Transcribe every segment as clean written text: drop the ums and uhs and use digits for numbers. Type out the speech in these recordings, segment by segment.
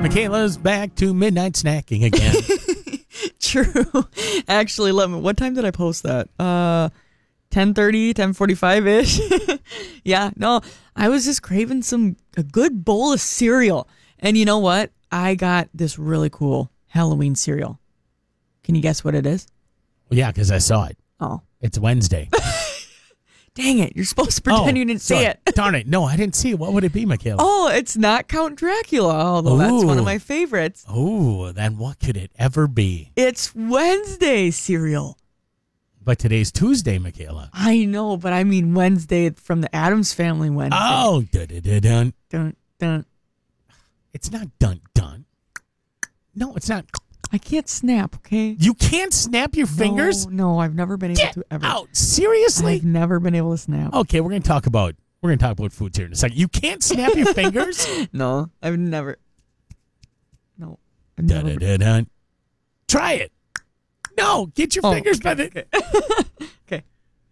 Michaela's back to midnight snacking again. True. Actually, what time did I post that? 10:30, 10:45-ish. Yeah, no, I was just craving a good bowl of cereal. And you know what? I got this really cool Halloween cereal. Can you guess what it is? Well, yeah, because I saw it. Oh. It's Wednesday. Dang it. You're supposed to pretend you didn't see it. Darn it. No, I didn't see it. What would it be, Michaela? Oh, it's not Count Dracula, although that's one of my favorites. Oh, then what could it ever be? It's Wednesday cereal. But today's Tuesday, Michaela. I know, but I mean Wednesday from the Addams Family Wednesday. Oh, dun-dun-dun-dun. Dun, dun. It's not dun-dun. No, it's not. I can't snap, okay? You can't snap your fingers? No, I've never been able to ever. Out. Seriously? I've never been able to snap. Okay, we're going to talk about foods here in a second. You can't snap your fingers? No, I've never. No. Dun-dun-dun-dun. Try it. No, get your fingers by the... Okay.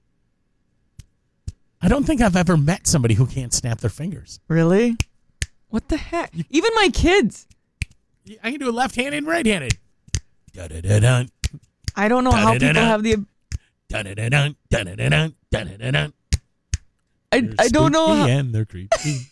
I don't think I've ever met somebody who can't snap their fingers. Really? What the heck? Even my kids. I can do it left-handed and right-handed. Dun-dun-dun-dun. I don't know how people have the... Dun-dun-dun-dun. Dun-dun-dun-dun. Dun-dun-dun-dun. I don't know how... And they're creepy.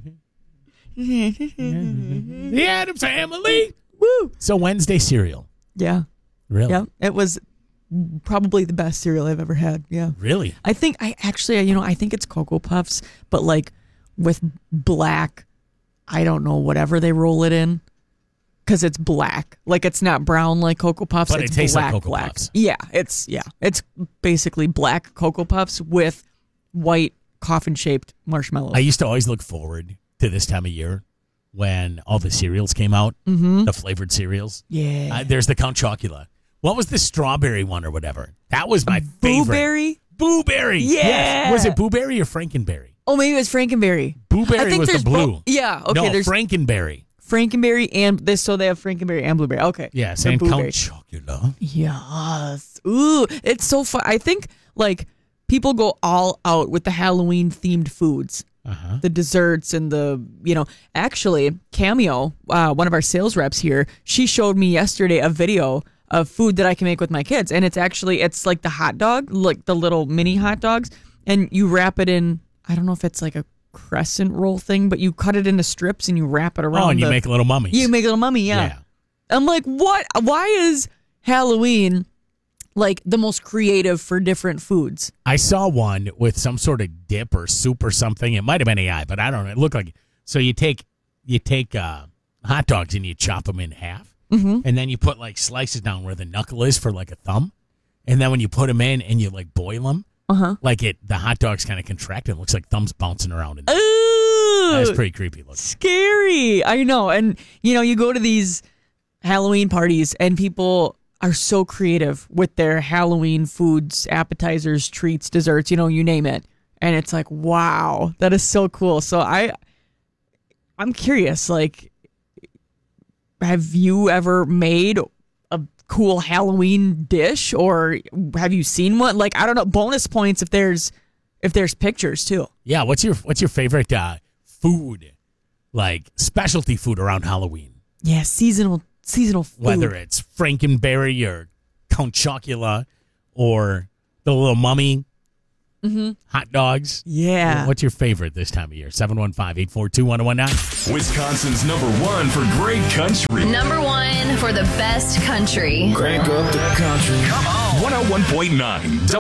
The Addams Family. Woo! So Wednesday cereal. Yeah. Really? Yeah. It was probably the best cereal I've ever had. Yeah. Really? I think I think it's Cocoa Puffs, but like with black, I don't know, whatever they roll it in. Because it's black. Like it's not brown like Cocoa Puffs. But it's it tastes black, like Cocoa black. Puffs. Yeah. It's basically black Cocoa Puffs with white coffin-shaped marshmallows. I used to always look forward to this time of year when all the cereals came out, the flavored cereals. Yeah. There's the Count Chocula. What was the strawberry one or whatever? That was my favorite. Blueberry? Blueberry. Yeah. Yes. Was it Blueberry or Frankenberry? Oh, maybe it was Frankenberry. Blueberry was the blue. Yeah. Okay. No, there's Frankenberry. Frankenberry and this, so they have Frankenberry and Blueberry. Okay. Yes, and Count Chocula. Yes. Ooh, it's so fun. I think like people go all out with the Halloween themed foods. The desserts and actually Cameo, one of our sales reps here, she showed me yesterday a video of food that I can make with my kids. And it's like the hot dog, like the little mini hot dogs. And you wrap it in, I don't know if it's like a crescent roll thing, but you cut it into strips and you wrap it around. Oh, and you make little mummies. You make a little mummy, yeah. I'm like, what? Why is Halloween like the most creative for different foods? I saw one with some sort of dip or soup or something. It might have been AI, but I don't know. It looked like so. You take hot dogs and you chop them in half, and then you put like slices down where the knuckle is for like a thumb, and then when you put them in and you like boil them, like the hot dogs kind of contract. It looks like thumbs bouncing around. Ooh, that's pretty creepy looking. Scary. I know, and you go to these Halloween parties and people are so creative with their Halloween foods, appetizers, treats, desserts, you name it. And it's like, wow, that is so cool. So I'm curious, like, have you ever made a cool Halloween dish or have you seen one? Like, I don't know, bonus points if there's pictures too. Yeah, what's your favorite food, like specialty food around Halloween? Yeah, seasonal food. Whether it's Frankenberry or Count Chocula or the little mummy, hot dogs. Yeah. What's your favorite this time of year? 715-842-1019. Wisconsin's #1 for great country. #1 for the best country. Crank up the country. Come on. 101.9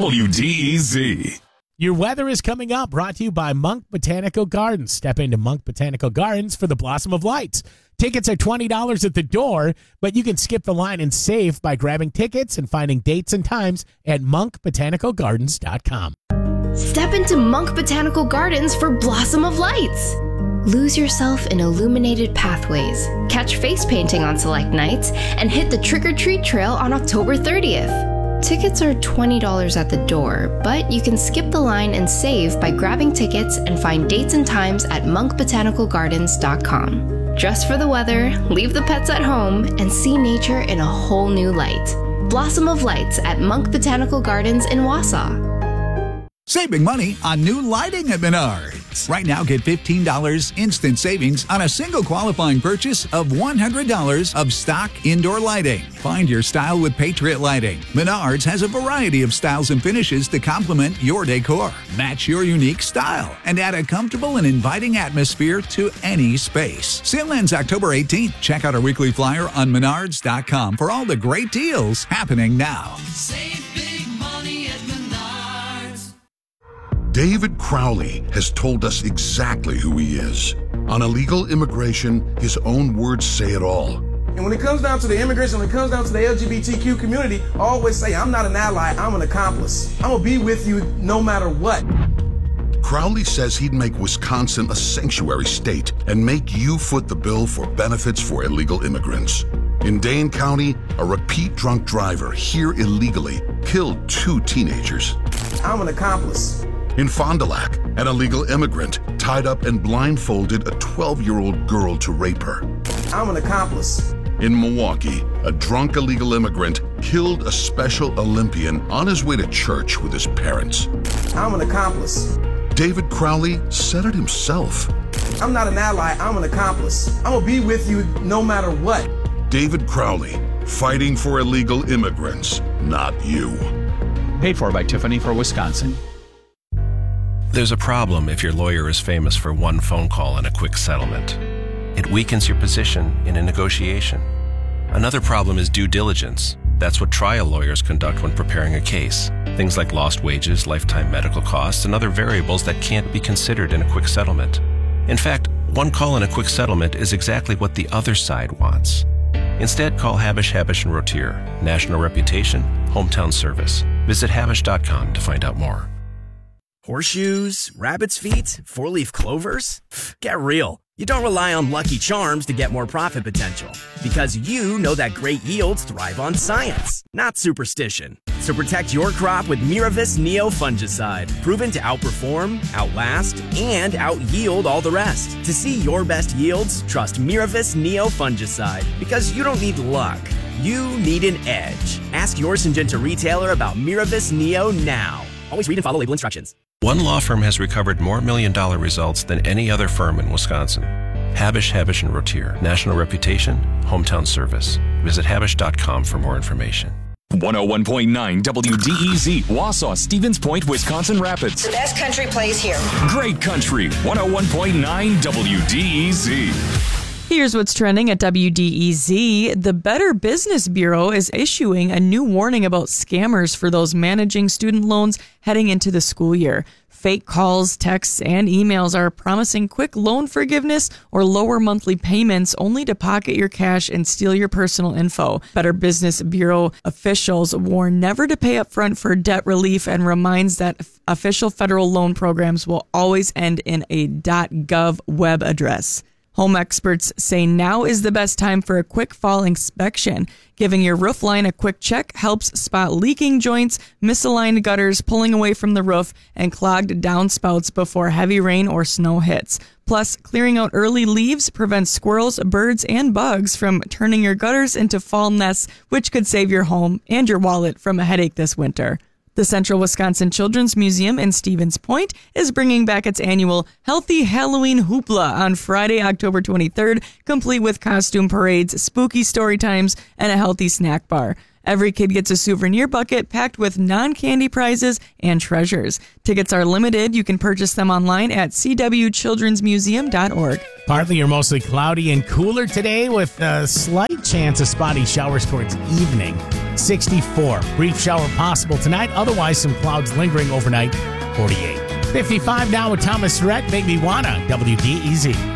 WDEZ. Your weather is coming up, brought to you by Monk Botanical Gardens. Step into Monk Botanical Gardens for the Blossom of Lights. Tickets are $20 at the door, but you can skip the line and save by grabbing tickets and finding dates and times at monkbotanicalgardens.com. Step into Monk Botanical Gardens for Blossom of Lights. Lose yourself in illuminated pathways, catch face painting on select nights, and hit the trick-or-treat trail on October 30th. Tickets are $20 at the door, but you can skip the line and save by grabbing tickets and find dates and times at monkbotanicalgardens.com. Dress for the weather, leave the pets at home, and see nature in a whole new light. Blossom of Lights at Monk Botanical Gardens in Wausau. Saving money on new lighting at Menards. Right now, get $15 instant savings on a single qualifying purchase of $100 of stock indoor lighting. Find your style with Patriot Lighting. Menards has a variety of styles and finishes to complement your decor. Match your unique style and add a comfortable and inviting atmosphere to any space. Sale ends October 18th. Check out our weekly flyer on Menards.com for all the great deals happening now. Save big money at Menards. David Crowley has told us exactly who he is. On illegal immigration, his own words say it all. And when it comes down to the immigration, when it comes down to the LGBTQ community, I always say, I'm not an ally, I'm an accomplice. I'm going to be with you no matter what. Crowley says he'd make Wisconsin a sanctuary state and make you foot the bill for benefits for illegal immigrants. In Dane County, a repeat drunk driver here illegally killed 2 teenagers. I'm an accomplice. In Fond du Lac, an illegal immigrant tied up and blindfolded a 12-year-old girl to rape her. I'm an accomplice. In Milwaukee, a drunk illegal immigrant killed a Special Olympian on his way to church with his parents. I'm an accomplice. David Crowley said it himself. I'm not an ally, I'm an accomplice. I'm going to be with you no matter what. David Crowley, fighting for illegal immigrants, not you. Paid for by Tiffany for Wisconsin. There's a problem if your lawyer is famous for one phone call and a quick settlement. It weakens your position in a negotiation. Another problem is due diligence. That's what trial lawyers conduct when preparing a case. Things like lost wages, lifetime medical costs, and other variables that can't be considered in a quick settlement. In fact, one call and a quick settlement is exactly what the other side wants. Instead, call Habish, Habish & Rotier. National reputation, hometown service. Visit Habish.com to find out more. Horseshoes, rabbit's feet, 4-leaf clovers? Get real. You don't rely on Lucky Charms to get more profit potential, because you know that great yields thrive on science, not superstition. So protect your crop with Miravis Neo fungicide, proven to outperform, outlast, and outyield all the rest. To see your best yields, trust Miravis Neo fungicide, because you don't need luck. You need an edge. Ask your Syngenta retailer about Miravis Neo now. Always read and follow label instructions. One law firm has recovered more million-dollar results than any other firm in Wisconsin. Habish, Habish & Rotier. National reputation, hometown service. Visit Habish.com for more information. 101.9 WDEZ, Wausau, Stevens Point, Wisconsin Rapids. The best country plays here. Great country, 101.9 WDEZ. Here's what's trending at WDEZ. The Better Business Bureau is issuing a new warning about scammers for those managing student loans heading into the school year. Fake calls, texts, and emails are promising quick loan forgiveness or lower monthly payments only to pocket your cash and steal your personal info. Better Business Bureau officials warn never to pay up front for debt relief and reminds that official federal loan programs will always end in a .gov web address. Home experts say now is the best time for a quick fall inspection. Giving your roof line a quick check helps spot leaking joints, misaligned gutters pulling away from the roof, and clogged downspouts before heavy rain or snow hits. Plus, clearing out early leaves prevents squirrels, birds, and bugs from turning your gutters into fall nests, which could save your home and your wallet from a headache this winter. The Central Wisconsin Children's Museum in Stevens Point is bringing back its annual Healthy Halloween Hoopla on Friday, October 23rd, complete with costume parades, spooky story times, and a healthy snack bar. Every kid gets a souvenir bucket packed with non-candy prizes and treasures. Tickets are limited. You can purchase them online at cwchildrensmuseum.org. Partly or mostly cloudy and cooler today with a slight chance of spotty showers towards evening. 64. Brief shower possible tonight. Otherwise, some clouds lingering overnight. 48. 55 now with Thomas Rhett. Make me wanna. WDEZ.